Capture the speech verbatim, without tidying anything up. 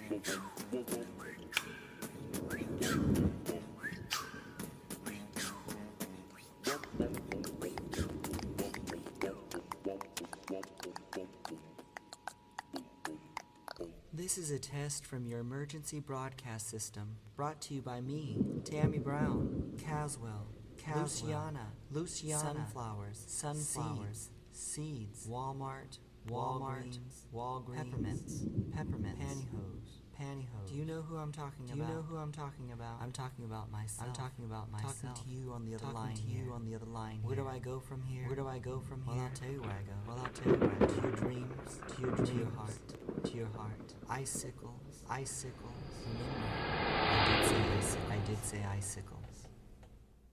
This is a test from your emergency broadcast system, brought to you by me, Tammy Brown, Caswell, Caswell Luciana, Luciana, Sunflowers, Sunflowers, Seeds, Walmart, Walmart, Walgreens, Peppermints, Peppermints, Pantyhose, Pantyhose. Do you know who I'm talking about? Do you know who I'm talking about? I'm talking about myself. I'm talking about myself. Talking to you on the other talking line. Talking to you on the other line. Where here. do I go from here? Where do I go from well, here? Well, I'll tell you where I go. Well, I'll tell you where I go. To your dreams, to your dreams, to your heart, to your heart. Icicles, icicles. Remember, I did say icicle. I did say icicle.